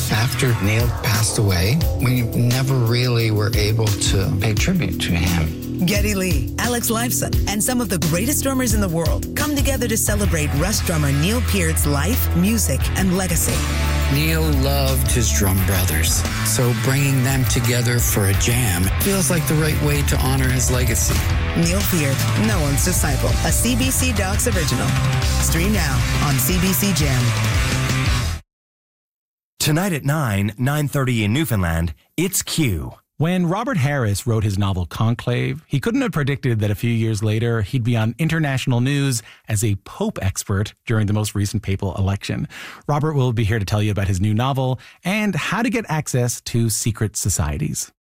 After Neil passed away, we never really were able to pay tribute to him. Geddy Lee, Alex Lifeson, and some of the greatest drummers in the world come together to celebrate Rush drummer Neil Peart's life, music, and legacy. Neil loved his drum brothers, so bringing them together for a jam feels like the right way to honor his legacy. Neil Peart, no one's disciple, a CBC Docs original. Stream now on CBC Gem. Tonight at 9:30 in Newfoundland, it's Q. When Robert Harris wrote his novel Conclave, he couldn't have predicted that a few years later he'd be on international news as a Pope expert during the most recent papal election. Robert will be here to tell you about his new novel and how to get access to secret societies.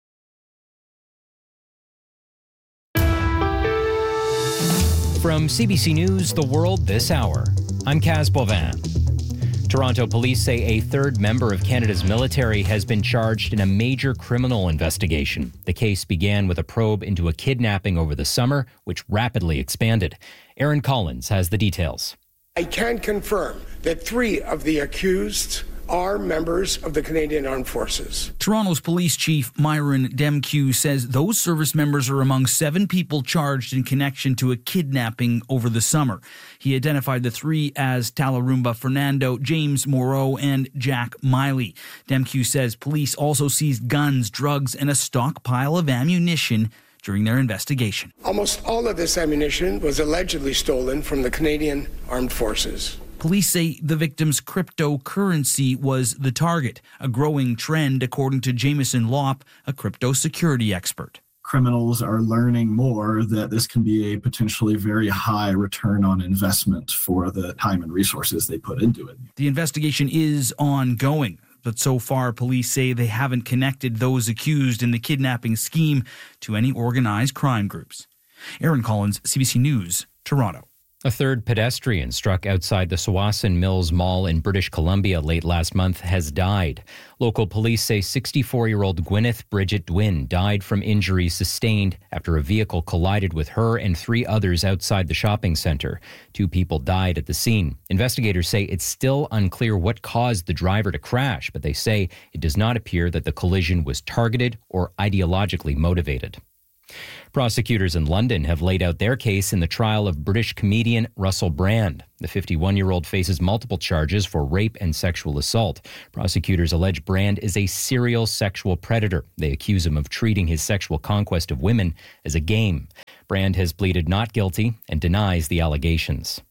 From CBC News, The World This Hour, I'm Kaz Boivin. Toronto police say a third member of Canada's military has been charged in a major criminal investigation. The case began with a probe into a kidnapping over the summer, which rapidly expanded. Aaron Collins has the details. I can confirm that 3 of the accused are members of the Canadian Armed Forces. Toronto's police chief, Myron Demkew, says those service members are among 7 people charged in connection to a kidnapping over the summer. He identified the 3 as Talarumba Fernando, James Moreau, and Jack Miley. Demkew says police also seized guns, drugs, and a stockpile of ammunition during their investigation. Almost all of this ammunition was allegedly stolen from the Canadian Armed Forces. Police say the victim's cryptocurrency was the target, a growing trend according to Jameson Lopp, a crypto security expert. Criminals are learning more that this can be a potentially very high return on investment for the time and resources they put into it. The investigation is ongoing, but so far police say they haven't connected those accused in the kidnapping scheme to any organized crime groups. Aaron Collins, CBC News, Toronto. A third pedestrian struck outside the Tsawwassen Mills Mall in British Columbia late last month has died. Local police say 64-year-old Gwyneth Bridget Dwin died from injuries sustained after a vehicle collided with her and 3 others outside the shopping center. 2 people died at the scene. Investigators say it's still unclear what caused the driver to crash, but they say it does not appear that the collision was targeted or ideologically motivated. Prosecutors in London have laid out their case in the trial of British comedian Russell Brand. The 51-year-old faces multiple charges for rape and sexual assault. Prosecutors allege Brand is a serial sexual predator. They accuse him of treating his sexual conquest of women as a game. Brand has pleaded not guilty and denies the allegations.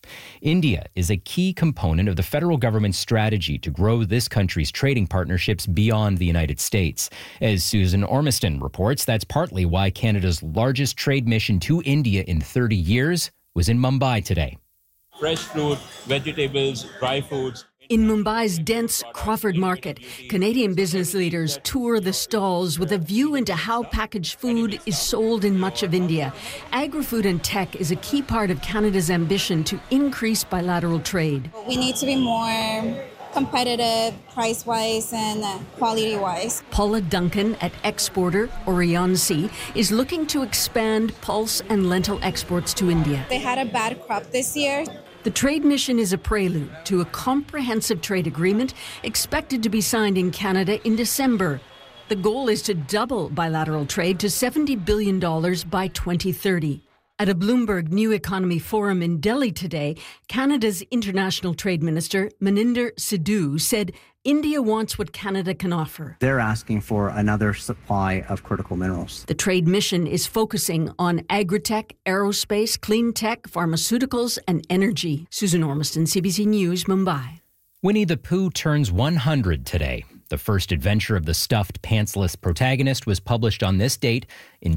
India is a key component of the federal government's strategy to grow this country's trading partnerships beyond the United States. As Susan Ormiston reports, that's partly why Canada's largest trade mission to India in 30 years was in Mumbai today. Fresh fruit, vegetables, dry foods. In Mumbai's dense Crawford Market, Canadian business leaders tour the stalls with a view into how packaged food is sold in much of India. Agri-food and tech is a key part of Canada's ambition to increase bilateral trade. We need to be more competitive price-wise and quality-wise. Paula Duncan at exporter Orion-C is looking to expand pulse and lentil exports to India. They had a bad crop this year. The trade mission is a prelude to a comprehensive trade agreement expected to be signed in Canada in December. The goal is to double bilateral trade to $70 billion by 2030. At a Bloomberg New Economy Forum in Delhi today, Canada's International Trade Minister, Maninder Sidhu, said India wants what Canada can offer. They're asking for another supply of critical minerals. The trade mission is focusing on agri-tech, aerospace, clean tech, pharmaceuticals, and energy. Susan Ormiston, CBC News, Mumbai. Winnie the Pooh turns 100 today. The first adventure of the stuffed, pantsless protagonist was published on this date in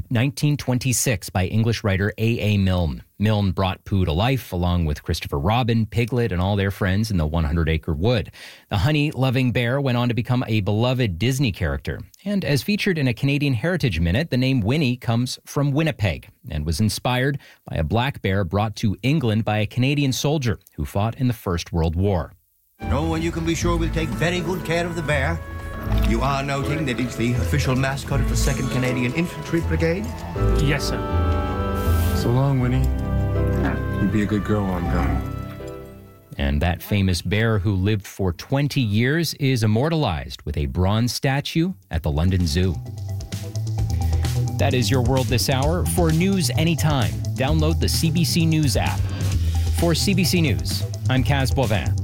1926 by English writer A.A. Milne. Milne brought Pooh to life along with Christopher Robin, Piglet, and all their friends in the 100-acre wood. The honey-loving bear went on to become a beloved Disney character. And as featured in a Canadian Heritage Minute, the name Winnie comes from Winnipeg and was inspired by a black bear brought to England by a Canadian soldier who fought in the First World War. No one you can be sure will take very good care of the bear. You are noting that it's the official mascot of the 2nd Canadian Infantry Brigade? Yes, sir. So long, Winnie. You'd be a good girl while I'm gone. And that famous bear who lived for 20 years is immortalized with a bronze statue at the London Zoo. That is your world this hour. For news anytime, download the CBC News app. For CBC News, I'm Kaz Boivin.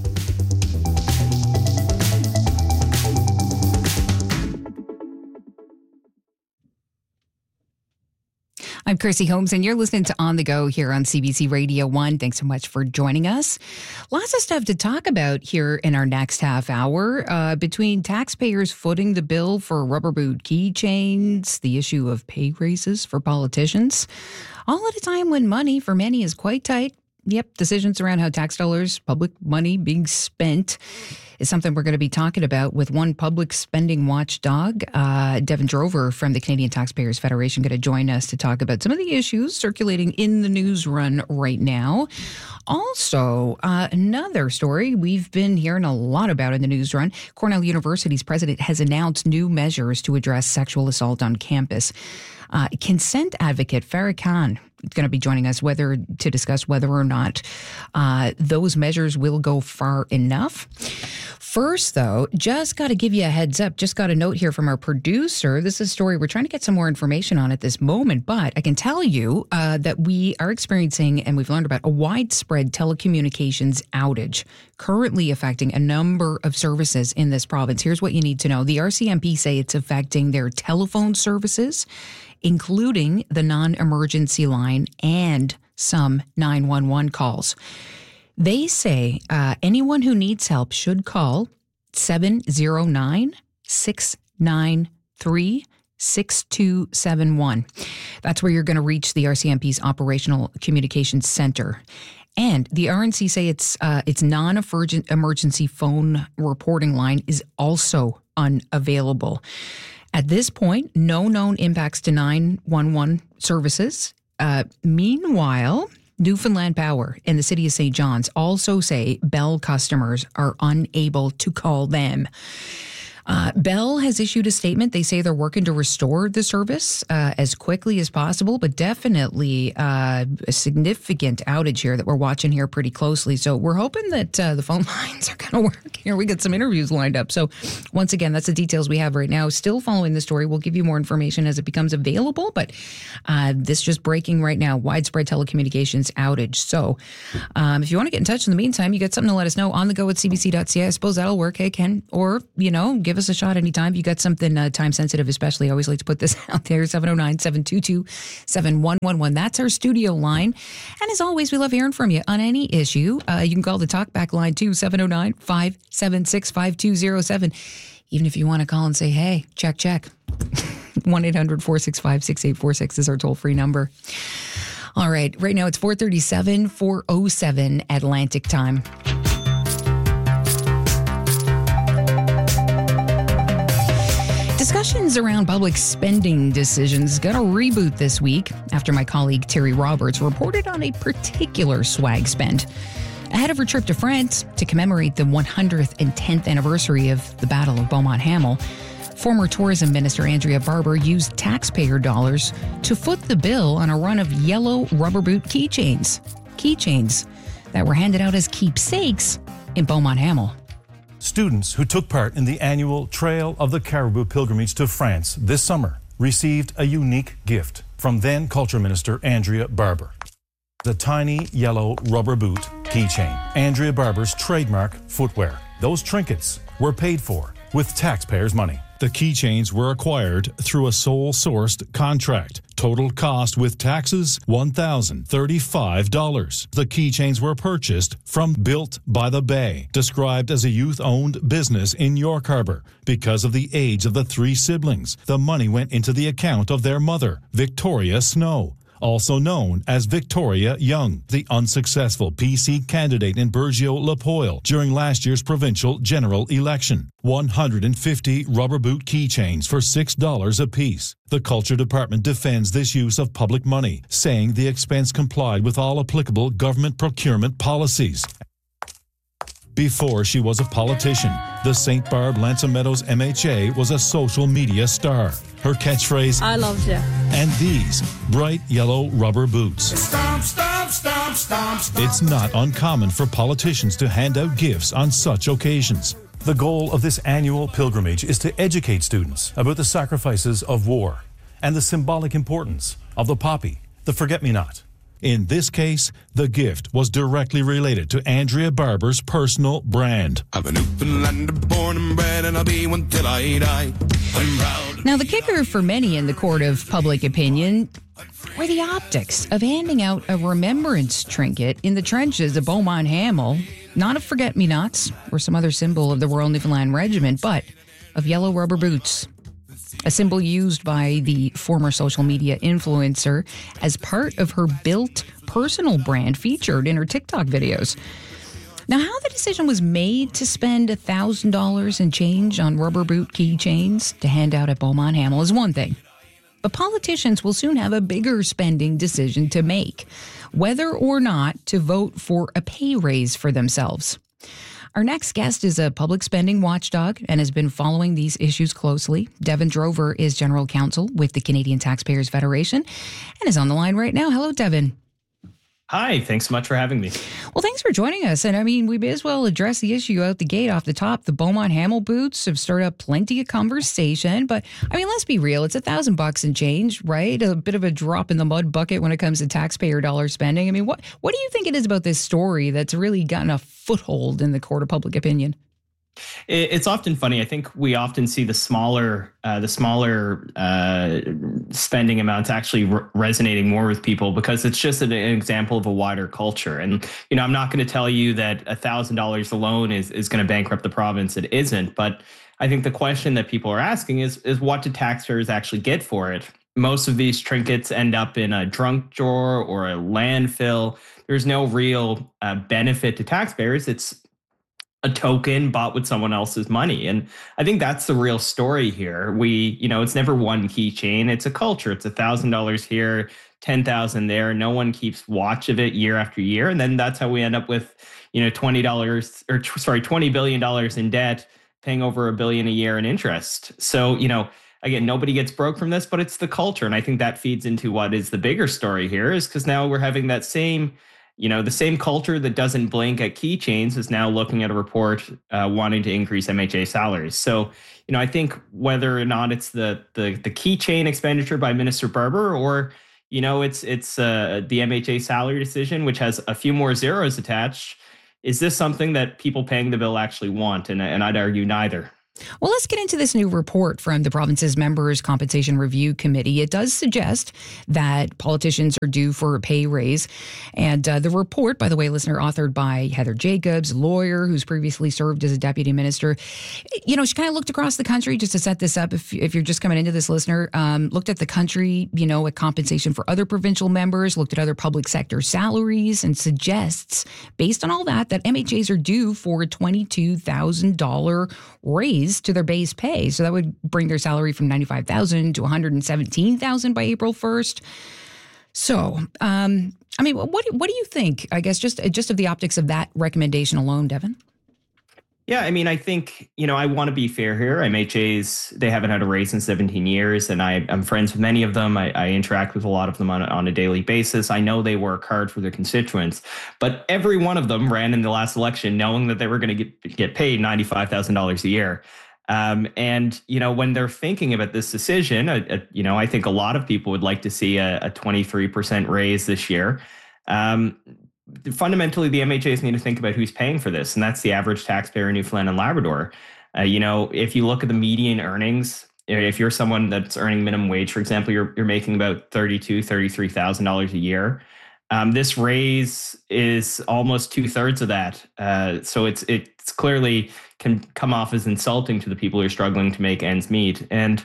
I'm Kirsty Holmes, and you're listening to On the Go here on CBC Radio 1. Thanks so much for joining us. Lots of stuff to talk about here in our next half hour. Between taxpayers footing the bill for rubber boot keychains, the issue of pay raises for politicians, all at a time when money for many is quite tight. Yep, decisions around how tax dollars, public money being spent is something we're going to be talking about with one public spending watchdog. Devin Drover from the Canadian Taxpayers Federation going to join us to talk about some of the issues circulating in the news run right now. Also, another story we've been hearing a lot about in the news run. Cornell University's president has announced new measures to address sexual assault on campus. Consent advocate Farah Khan is going to be joining us to discuss whether or not those measures will go far enough. First, though, just got to give you a heads up. Just got a note here from our producer. This is a story we're trying to get some more information on at this moment, but I can tell you that we are experiencing, and we've learned about, a widespread telecommunications outage currently affecting a number of services in this province. Here's what you need to know. The RCMP say it's affecting their telephone services, including the non-emergency line and some 911 calls. They say anyone who needs help should call 709-693-6271. That's where you're going to reach the RCMP's Operational Communications Center. And the RNC say its non-emergency phone reporting line is also unavailable. At this point, no known impacts to 911 services. Meanwhile, Newfoundland Power and the City of St. John's also say Bell customers are unable to call them. Bell has issued a statement. They say they're working to restore the service as quickly as possible, but definitely a significant outage here that we're watching here pretty closely. So we're hoping that the phone lines are going to work here. We got some interviews lined up. So once again, that's the details we have right now. Still following the story. We'll give you more information as it becomes available, but this just breaking right now, widespread telecommunications outage. So if you want to get in touch in the meantime, you got something to let us know, on the go at cbc.ca. I suppose that'll work. Hey, Ken, or, give us a shot anytime. You got something time sensitive, especially. I always like to put this out there. 709-722-7111. That's our studio line. And as always, we love hearing from you on any issue. You can call the talkback line too, 709-576-5207. Even if you want to call and say, hey, check. 1-800-465-6846 is our toll-free number. All right. Right now it's 4:37, 4:07 Atlantic time. Discussions around public spending decisions got a reboot this week after my colleague Terry Roberts reported on a particular swag spend. Ahead of her trip to France to commemorate the 110th anniversary of the Battle of Beaumont Hamel, former Tourism Minister Andrea Barber used taxpayer dollars to foot the bill on a run of yellow rubber boot keychains that were handed out as keepsakes in Beaumont Hamel. Students who took part in the annual Trail of the Caribou pilgrimage to France this summer received a unique gift from then Culture Minister Andrea Barber. The tiny yellow rubber boot keychain, Andrea Barber's trademark footwear. Those trinkets were paid for with taxpayers' money. The keychains were acquired through a sole-sourced contract. Total cost with taxes, $1,035. The keychains were purchased from Built by the Bay, described as a youth-owned business in York Harbor. Because of the age of the three siblings, the money went into the account of their mother, Victoria Snow, also known as Victoria Young, the unsuccessful PC candidate in Burgeo-Lapoile during last year's provincial general election. 150 rubber boot keychains for $6 apiece. The Culture Department defends this use of public money, saying the expense complied with all applicable government procurement policies. Before she was a politician, the St. Barb Lansom Meadows MHA was a social media star. Her catchphrase, I loved you. And these bright yellow rubber boots. Stomp, stomp, It's not uncommon for politicians to hand out gifts on such occasions. The goal of this annual pilgrimage is to educate students about the sacrifices of war and the symbolic importance of the poppy, the forget-me-not. In this case, the gift was directly related to Andrea Barber's personal brand. I'm a Newfoundlander born and bred, and I'll be one till I die. I'm proud. Now, the kicker for many in the court of public opinion were the optics of handing out a remembrance trinket in the trenches of Beaumont Hamel, not of forget-me-nots or some other symbol of the Royal Newfoundland Regiment, but of yellow rubber boots. A symbol used by the former social media influencer as part of her built personal brand featured in her TikTok videos. Now, how the decision was made to spend $1,000 and change on rubber boot keychains to hand out at Beaumont Hamel is one thing. But politicians will soon have a bigger spending decision to make, whether or not to vote for a pay raise for themselves. Our next guest is a public spending watchdog and has been following these issues closely. Devin Drover is general counsel with the Canadian Taxpayers Federation and is on the line right now. Hello, Devin. Hi, thanks so much for having me. Well, thanks for joining us. And I mean, we may as well address the issue out the gate off the top. The Beaumont Hamel boots have stirred up plenty of conversation. But I mean, let's be real. It's $1,000 and change, right? A bit of a drop in the mud bucket when it comes to taxpayer dollar spending. I mean, what do you think it is about this story that's really gotten a foothold in the court of public opinion? It's often funny. I think we often see the smaller spending amounts actually resonating more with people because it's just an example of a wider culture. And, you know, I'm not going to tell you that $1,000 alone is going to bankrupt the province. It isn't. But I think the question that people are asking is what do taxpayers actually get for it? Most of these trinkets end up in a junk drawer or a landfill. There's no real benefit to taxpayers. It's a token bought with someone else's money. And I think that's the real story here. It's never one keychain. It's a culture. It's $1,000 here, $10,000 there. No one keeps watch of it year after year. And then that's how we end up with, $20 billion in debt, paying over $1 billion a year in interest. So, again, nobody gets broke from this, but it's the culture. And I think that feeds into what is the bigger story here is because now we're having that same the same culture that doesn't blink at keychains is now looking at a report wanting to increase MHA salaries. So, I think whether or not it's the keychain expenditure by Minister Barber or, it's the MHA salary decision, which has a few more zeros attached. Is this something that people paying the bill actually want? And I'd argue neither. Well, let's get into this new report from the province's Members' Compensation Review Committee. It does suggest that politicians are due for a pay raise. And the report, by the way, listener, authored by Heather Jacobs, a lawyer who's previously served as a deputy minister. She kind of looked across the country just to set this up. If you're just coming into this, listener, looked at the country, at compensation for other provincial members, looked at other public sector salaries and suggests, based on all that MHAs are due for a $22,000 raise to their base pay. So that would bring their salary from $95,000 to $117,000 by April 1st. So, what do you think? I guess just of the optics of that recommendation alone, Devin? Yeah, I think, I want to be fair here. MHAs, they haven't had a raise in 17 years, and I'm friends with many of them. I interact with a lot of them on a daily basis. I know they work hard for their constituents, but every one of them ran in the last election knowing that they were going to get paid $95,000 a year. And, when they're thinking about this decision, I think a lot of people would like to see a 23% raise this year. Fundamentally, the MHAs need to think about who's paying for this, and that's the average taxpayer in Newfoundland and Labrador. If you look at the median earnings, if you're someone that's earning minimum wage, for example, you're making about $33,000 a year. This raise is almost 2/3 of that. So it's clearly can come off as insulting to the people who are struggling to make ends meet. And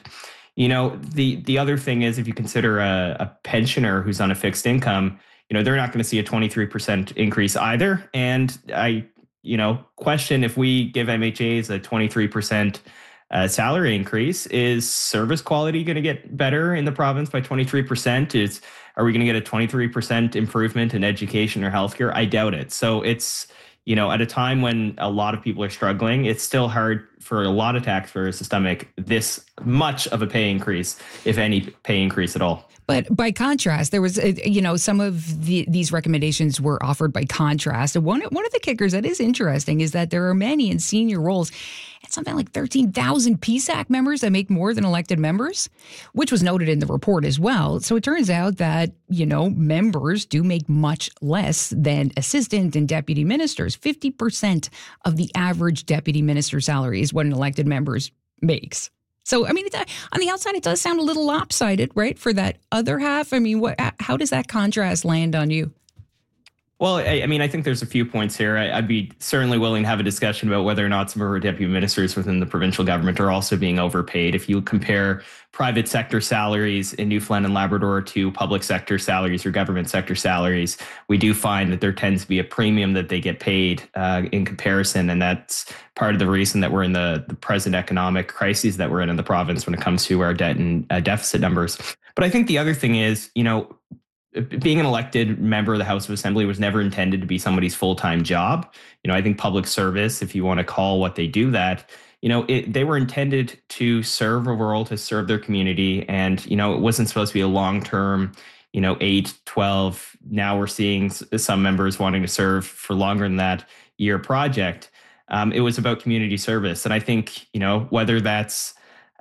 the other thing is, if you consider a pensioner who's on a fixed income, they're not going to see a 23% increase either. And I, question if we give MHAs a 23% salary increase, is service quality going to get better in the province by 23%? Are we going to get a 23% improvement in education or healthcare? I doubt it. So it's, at a time when a lot of people are struggling, it's still hard for a lot of taxpayers to stomach this much of a pay increase, if any pay increase at all. But by contrast, there was, some of these recommendations were offered by contrast. And one of the kickers that is interesting is that there are many in senior roles, and something like 13,000 PSAC members that make more than elected members, which was noted in the report as well. So it turns out that, members do make much less than assistant and deputy ministers. 50% of the average deputy minister salary is what an elected member makes. So, I mean, on the outside, it does sound a little lopsided, right? For that other half. I mean, how does that contrast land on you? Well, I think there's a few points here. I'd be certainly willing to have a discussion about whether or not some of our deputy ministers within the provincial government are also being overpaid. If you compare private sector salaries in Newfoundland and Labrador to public sector salaries or government sector salaries, we do find that there tends to be a premium that they get paid in comparison. And that's part of the reason that we're in the present economic crises that we're in the province when it comes to our debt and deficit numbers. But I think the other thing is, being an elected member of the House of Assembly was never intended to be somebody's full-time job. I think public service, if you want to call what they do that, they were intended to serve a role, to serve their community. And, it wasn't supposed to be a long-term, 8, 12. Now we're seeing some members wanting to serve for longer than that year project. It was about community service. And I think, whether that's,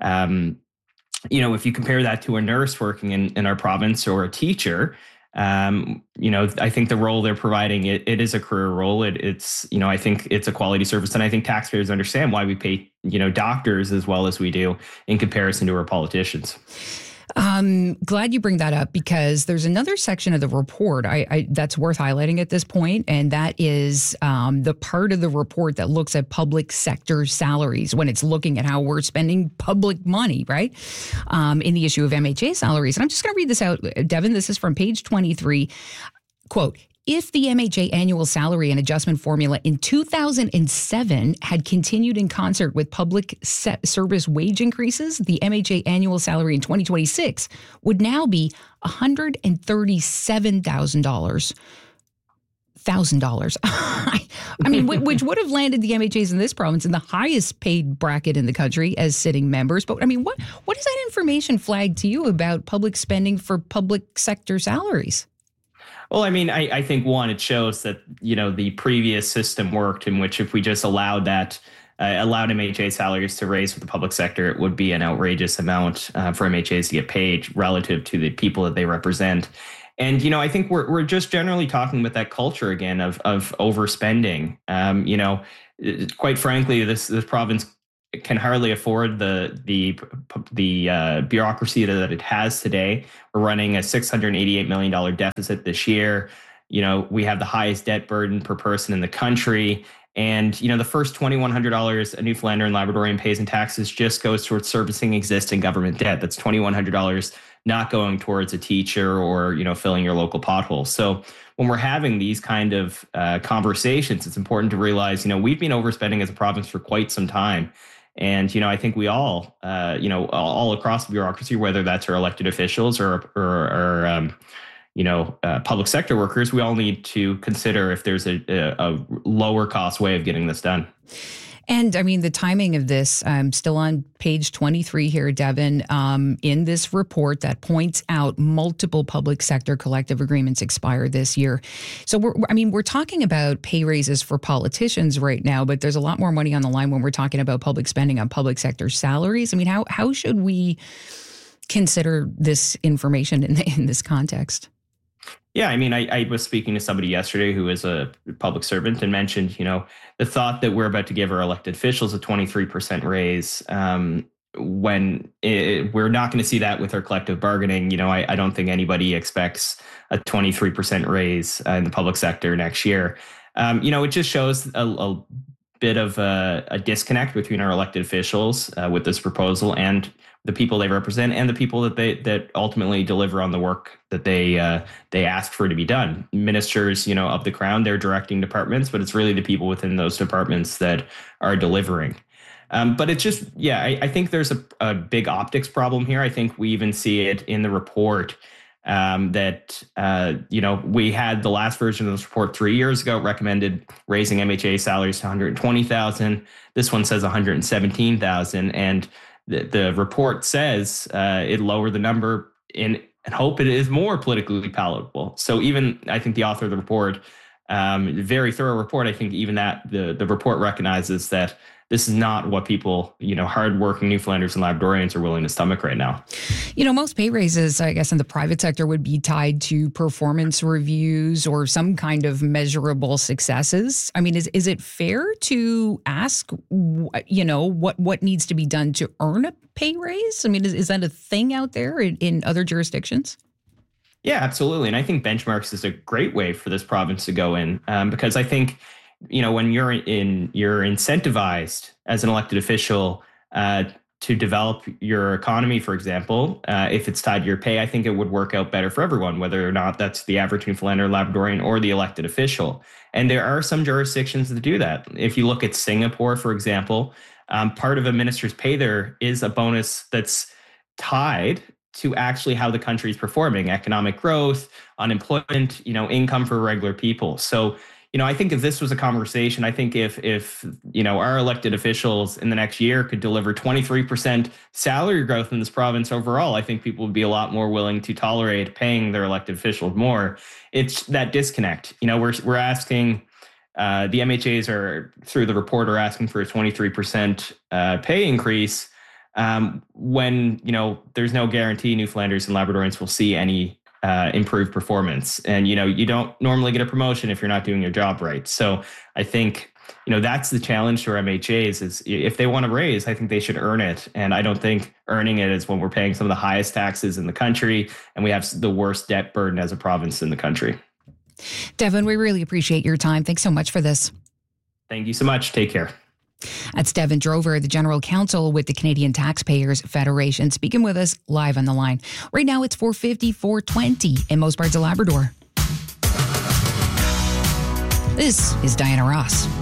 if you compare that to a nurse working in our province or a teacher, I think the role they're providing, it is a career role. It's I think it's a quality service. And I think taxpayers understand why we pay, doctors as well as we do in comparison to our politicians. Glad you bring that up, because there's another section of the report that's worth highlighting at this point, and that is the part of the report that looks at public sector salaries when it's looking at how we're spending public money, right, in the issue of MHA salaries. And I'm just going to read this out, Devin. This is from page 23. Quote, if the MHA annual salary and adjustment formula in 2007 had continued in concert with public service wage increases, the MHA annual salary in 2026 would now be $137,000. I mean, which would have landed the MHAs in this province in the highest paid bracket in the country as sitting members. But I mean, what does that information flag to you about public spending for public sector salaries? Well, I mean, I think, one, it shows that, the previous system worked, in which if we just allowed MHA salaries to raise with the public sector, it would be an outrageous amount for MHAs to get paid relative to the people that they represent. And, I think we're just generally talking about that culture again of overspending. Quite frankly, this province can hardly afford the bureaucracy that it has today. We're running a $688 million deficit this year. We have the highest debt burden per person in the country. And, the first $2,100 a Newfoundlander and Labradorian pays in taxes just goes towards servicing existing government debt. That's $2,100 not going towards a teacher or, filling your local pothole. So when we're having these kind of conversations, it's important to realize, we've been overspending as a province for quite some time. And, I think we all, all across the bureaucracy, whether that's our elected officials or public sector workers, we all need to consider if there's a lower cost way of getting this done. And I mean, the timing of this, I'm still on page 23 here, Devin, in this report that points out multiple public sector collective agreements expire this year. So we're talking about pay raises for politicians right now, but there's a lot more money on the line when we're talking about public spending on public sector salaries. I mean, how should we consider this information in this context? Yeah, I mean, I was speaking to somebody yesterday who is a public servant and mentioned, the thought that we're about to give our elected officials a 23% raise when we're not going to see that with our collective bargaining. I don't think anybody expects a 23% raise in the public sector next year. It just shows a bit of a disconnect between our elected officials with this proposal and the people they represent and the people that ultimately deliver on the work that they ask for to be done. Ministers, of the Crown, they're directing departments, but it's really the people within those departments that are delivering. But it's just, I think there's a big optics problem here. I think we even see it in the report. We had the last version of this report 3 years ago, recommended raising MHA salaries to $120,000. This one says $117,000. And the report says it lowered the number and hope it is more politically palatable. So even, I think the author of the report, very thorough report, I think even that the report recognizes that this is not what people, hardworking Newfoundlanders and Labradorians are willing to stomach right now. Most pay raises, I guess, in the private sector would be tied to performance reviews or some kind of measurable successes. I mean, is it fair to ask, what needs to be done to earn a pay raise? I mean, is that a thing out there in other jurisdictions? Yeah, absolutely. And I think benchmarks is a great way for this province to go in because I think, when you're incentivized as an elected official to develop your economy, for example, if it's tied to your pay, I think it would work out better for everyone, whether or not that's the average Newfoundlander, Labradorian, or the elected official. And there are some jurisdictions that do that. If you look at Singapore, for example, part of a minister's pay there is a bonus that's tied to actually how the country is performing, economic growth, unemployment, income for regular people. So, I think if this was a conversation, I think if our elected officials in the next year could deliver 23% salary growth in this province overall, I think people would be a lot more willing to tolerate paying their elected officials more. It's that disconnect. We're asking, the MHAs are, through the report, are asking for a 23% pay increase when, there's no guarantee Newfoundlanders and Labradorians will see any improved performance. And, you don't normally get a promotion if you're not doing your job right. So I think, that's the challenge to our MHAs is if they want to raise, I think they should earn it. And I don't think earning it is when we're paying some of the highest taxes in the country and we have the worst debt burden as a province in the country. Devin, we really appreciate your time. Thanks so much for this. Thank you so much. Take care. That's Devin Drover, the General Counsel with the Canadian Taxpayers Federation, speaking with us live on the line. Right now, it's 4:50, 4:20 in most parts of Labrador. This is Diana Ross.